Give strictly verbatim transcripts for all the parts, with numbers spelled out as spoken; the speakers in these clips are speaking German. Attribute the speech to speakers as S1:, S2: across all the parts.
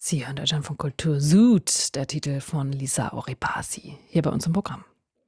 S1: Sie hören Deutschlandfunk Kultur Süd, der Titel von Lisa Oribasi, hier bei uns im Programm.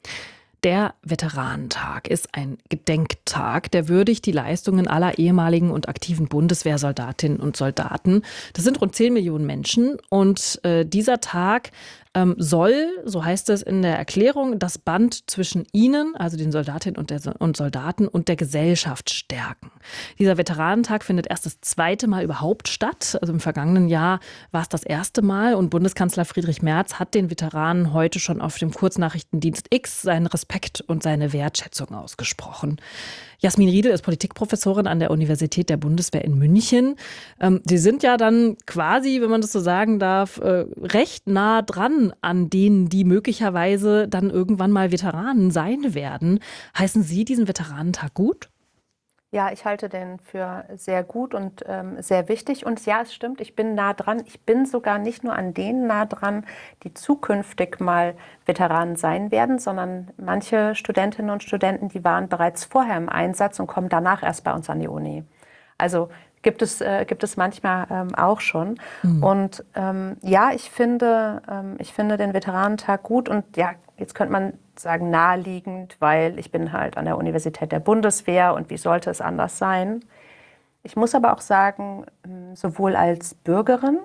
S1: Der Veteranentag ist ein Gedenktag, der würdigt die Leistungen aller ehemaligen und aktiven Bundeswehrsoldatinnen und Soldaten. Das sind rund zehn Millionen Menschen und äh, dieser Tag ähm, soll, so heißt es in der Erklärung, das Band zwischen ihnen, also den Soldatinnen und, der, und Soldaten und der Gesellschaft stärken. Dieser Veteranentag findet erst das zweite Mal überhaupt statt. Also im vergangenen Jahr war es das erste Mal und Bundeskanzler Friedrich Merz hat den Veteranen heute schon auf dem Kurznachrichtendienst X seinen Respekt und seine Wertschätzung ausgesprochen. Jasmin Riedel ist Politikprofessorin an der Universität der Bundeswehr in München. Ähm, Sie sind ja dann quasi, wenn man das so sagen darf, äh, recht nah dran an denen, die möglicherweise dann irgendwann mal Veteranen sein werden. Heißen Sie diesen Veteranentag gut?
S2: Ja, ich halte den für sehr gut und ähm, sehr wichtig. Und ja, es stimmt, ich bin nah dran. Ich bin sogar nicht nur an denen nah dran, die zukünftig mal Veteranen sein werden, sondern manche Studentinnen und Studenten, die waren bereits vorher im Einsatz und kommen danach erst bei uns an die Uni. Also gibt es, äh, gibt es manchmal ähm, auch schon. Mhm. Und ähm, ja, ich finde, ähm, ich finde den Veteranentag gut. Und ja, jetzt könnte man sagen naheliegend, weil ich bin halt an der Universität der Bundeswehr und wie sollte es anders sein? Ich muss aber auch sagen, sowohl als Bürgerin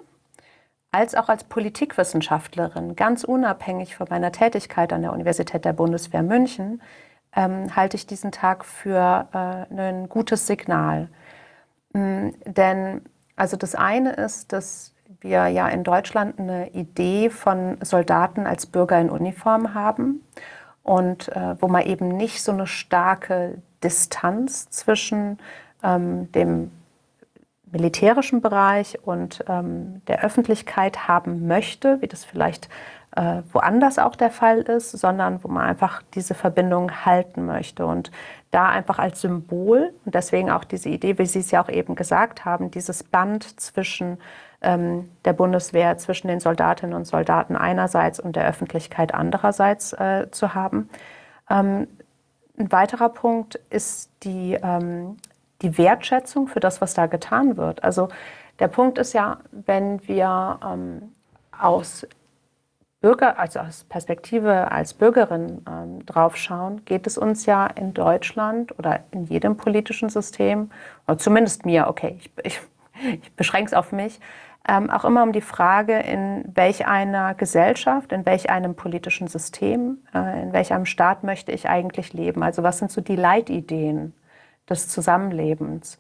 S2: als auch als Politikwissenschaftlerin, ganz unabhängig von meiner Tätigkeit an der Universität der Bundeswehr München, ähm, halte ich diesen Tag für äh, ein gutes Signal. Ähm, denn also das eine ist, dass wir ja in Deutschland eine Idee von Soldaten als Bürger in Uniform haben. Und äh, wo man eben nicht so eine starke Distanz zwischen ähm, dem militärischen Bereich und ähm, der Öffentlichkeit haben möchte, wie das vielleicht äh, woanders auch der Fall ist, sondern wo man einfach diese Verbindung halten möchte. Und da einfach als Symbol, und deswegen auch diese Idee, wie Sie es ja auch eben gesagt haben, dieses Band zwischen der Bundeswehr, zwischen den Soldatinnen und Soldaten einerseits und der Öffentlichkeit andererseits äh, zu haben. Ähm, ein weiterer Punkt ist die, ähm, die Wertschätzung für das, was da getan wird. Also der Punkt ist ja, wenn wir ähm, aus Bürger, also aus Perspektive als Bürgerin ähm, draufschauen, geht es uns ja in Deutschland oder in jedem politischen System, oder zumindest mir, okay, ich, ich, ich beschränke es auf mich, Ähm, auch immer um die Frage, in welch einer Gesellschaft, in welch einem politischen System, äh, in welchem Staat möchte ich eigentlich leben? Also was sind so die Leitideen des Zusammenlebens?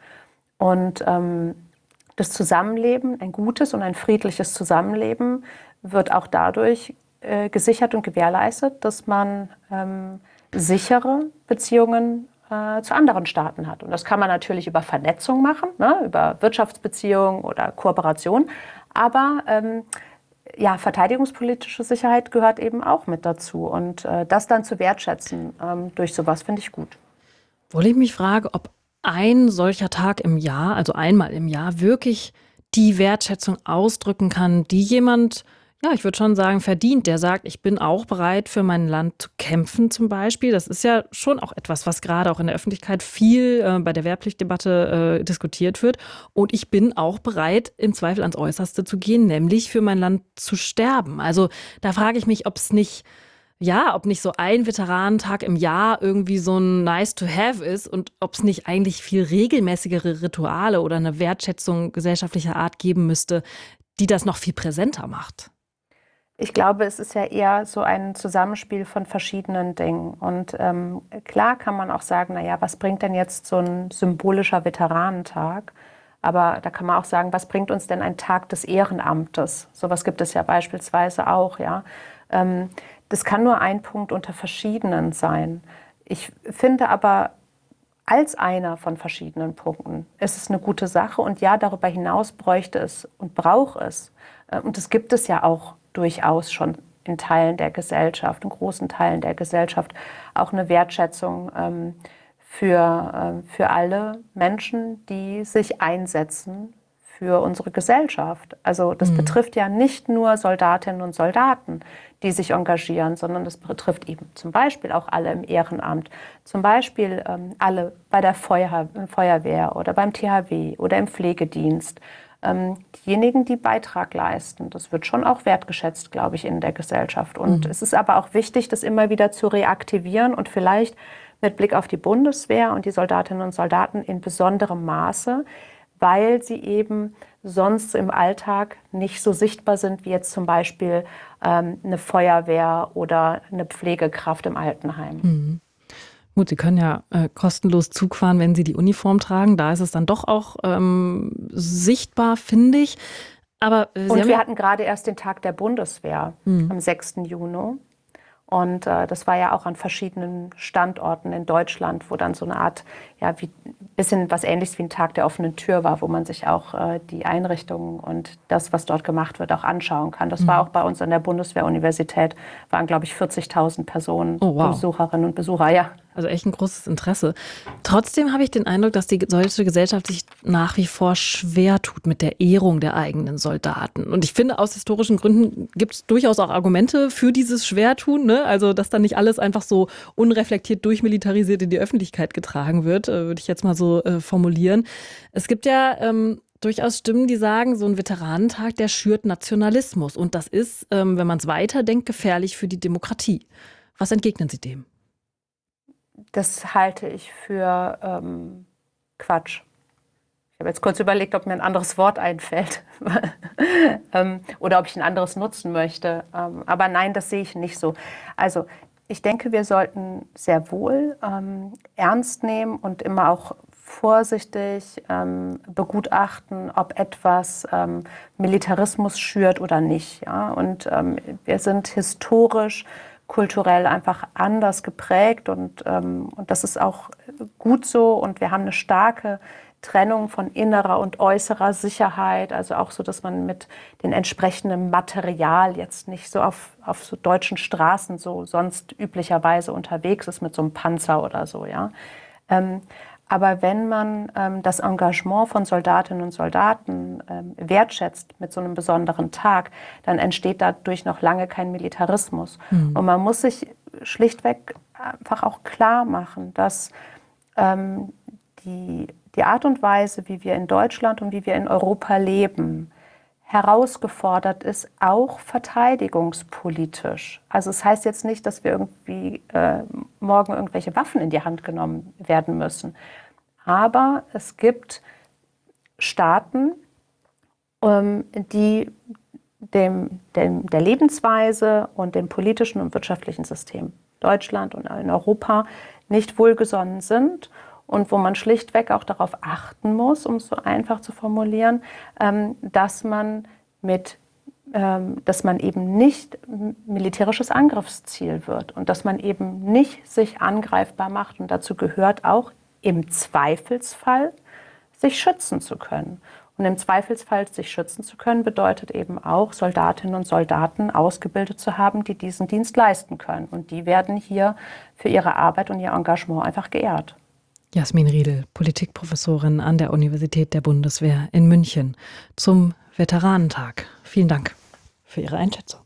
S2: Und ähm, das Zusammenleben, ein gutes und ein friedliches Zusammenleben, wird auch dadurch äh, gesichert und gewährleistet, dass man ähm, sichere Beziehungen zu anderen Staaten hat. Und das kann man natürlich über Vernetzung machen, ne, über Wirtschaftsbeziehungen oder Kooperation. Aber ähm, ja, verteidigungspolitische Sicherheit gehört eben auch mit dazu. Und äh, das dann zu wertschätzen ähm, durch sowas finde ich gut.
S1: Obwohl ich mich frage, ob ein solcher Tag im Jahr, also einmal im Jahr, wirklich die Wertschätzung ausdrücken kann, die jemand, ja, ich würde schon sagen, verdient, der sagt, ich bin auch bereit, für mein Land zu kämpfen zum Beispiel. Das ist ja schon auch etwas, was gerade auch in der Öffentlichkeit viel äh, bei der Wehrpflichtdebatte äh, diskutiert wird. Und ich bin auch bereit, im Zweifel ans Äußerste zu gehen, nämlich für mein Land zu sterben. Also da frage ich mich, ob es nicht, ja, ob nicht so ein Veteranentag im Jahr irgendwie so ein nice to have ist und ob es nicht eigentlich viel regelmäßigere Rituale oder eine Wertschätzung gesellschaftlicher Art geben müsste, die das noch viel präsenter macht.
S2: Ich glaube, es ist ja eher so ein Zusammenspiel von verschiedenen Dingen. Und ähm, klar kann man auch sagen, naja, was bringt denn jetzt so ein symbolischer Veteranentag? Aber da kann man auch sagen, was bringt uns denn ein Tag des Ehrenamtes? Sowas gibt es ja beispielsweise auch, ja. Ähm, das kann nur ein Punkt unter verschiedenen sein. Ich finde aber, als einer von verschiedenen Punkten ist es eine gute Sache. Und ja, darüber hinaus bräuchte es und braucht es. Und das gibt es ja auch durchaus schon in Teilen der Gesellschaft, in großen Teilen der Gesellschaft, auch eine Wertschätzung ähm, für, äh, für alle Menschen, die sich einsetzen für unsere Gesellschaft. Also das mhm. betrifft ja nicht nur Soldatinnen und Soldaten, die sich engagieren, sondern das betrifft eben zum Beispiel auch alle im Ehrenamt, zum Beispiel ähm, alle bei der Feuer, Feuerwehr oder beim T H W oder im Pflegedienst, ähm, diejenigen, die Beitrag leisten. Das wird schon auch wertgeschätzt, glaube ich, in der Gesellschaft. Und mhm. es ist aber auch wichtig, das immer wieder zu reaktivieren und vielleicht mit Blick auf die Bundeswehr und die Soldatinnen und Soldaten in besonderem Maße, weil sie eben sonst im Alltag nicht so sichtbar sind wie jetzt zum Beispiel ähm, eine Feuerwehr oder eine Pflegekraft im Altenheim.
S1: Mhm. Gut, Sie können ja äh, kostenlos Zug fahren, wenn Sie die Uniform tragen. Da ist es dann doch auch ähm, sichtbar, finde ich. Aber Sie
S2: und
S1: haben
S2: wir
S1: ja
S2: hatten gerade erst den Tag der Bundeswehr mhm. am sechsten Juni. Und äh, das war ja auch an verschiedenen Standorten in Deutschland, wo dann so eine Art, ja, wie bisschen was Ähnliches wie ein Tag der offenen Tür war, wo man sich auch äh, die Einrichtungen und das, was dort gemacht wird, auch anschauen kann. Das mhm. war auch bei uns an der Bundeswehr-Universität, waren, glaube ich, vierzigtausend Personen,
S1: oh, wow.
S2: Besucherinnen und Besucher, ja.
S1: Also echt ein großes Interesse. Trotzdem habe ich den Eindruck, dass die deutsche Gesellschaft sich nach wie vor schwer tut mit der Ehrung der eigenen Soldaten. Und ich finde, aus historischen Gründen gibt es durchaus auch Argumente für dieses Schwertun, ne? Also, dass dann nicht alles einfach so unreflektiert durchmilitarisiert in die Öffentlichkeit getragen wird, äh, würde ich jetzt mal so äh, formulieren. Es gibt ja ähm, durchaus Stimmen, die sagen, so ein Veteranentag, der schürt Nationalismus. Und das ist, ähm, wenn man es weiterdenkt, gefährlich für die Demokratie. Was entgegnen Sie dem?
S2: Das halte ich für ähm, Quatsch. Ich habe jetzt kurz überlegt, ob mir ein anderes Wort einfällt ähm, oder ob ich ein anderes nutzen möchte. Ähm, aber nein, das sehe ich nicht so. Also ich denke, wir sollten sehr wohl ähm, ernst nehmen und immer auch vorsichtig ähm, begutachten, ob etwas ähm, Militarismus schürt oder nicht. Ja? Und ähm, wir sind historisch kulturell einfach anders geprägt und, ähm, und das ist auch gut so und wir haben eine starke Trennung von innerer und äußerer Sicherheit, also auch so, dass man mit den entsprechenden Material jetzt nicht so auf, auf so deutschen Straßen so sonst üblicherweise unterwegs ist mit so einem Panzer oder so, ja. Ähm, aber wenn man ähm, das Engagement von Soldatinnen und Soldaten ähm, wertschätzt mit so einem besonderen Tag, dann entsteht dadurch noch lange kein Militarismus. Mhm. Und man muss sich schlichtweg einfach auch klar machen, dass ähm, die, die Art und Weise, wie wir in Deutschland und wie wir in Europa leben, herausgefordert ist, auch verteidigungspolitisch. Also es heißt jetzt nicht, dass wir irgendwie äh, morgen irgendwelche Waffen in die Hand genommen werden müssen. Aber es gibt Staaten, ähm, die dem, dem, der Lebensweise und dem politischen und wirtschaftlichen System Deutschland und in Europa nicht wohlgesonnen sind und wo man schlichtweg auch darauf achten muss, um es so einfach zu formulieren, ähm, dass man mit, ähm, dass man eben nicht militärisches Angriffsziel wird und dass man eben nicht sich angreifbar macht. Und dazu gehört auch im Zweifelsfall sich schützen zu können. Und im Zweifelsfall sich schützen zu können, bedeutet eben auch, Soldatinnen und Soldaten ausgebildet zu haben, die diesen Dienst leisten können. Und die werden hier für ihre Arbeit und ihr Engagement einfach geehrt.
S1: Jasmin Riedel, Politikprofessorin an der Universität der Bundeswehr in München zum Veteranentag. Vielen Dank für Ihre Einschätzung.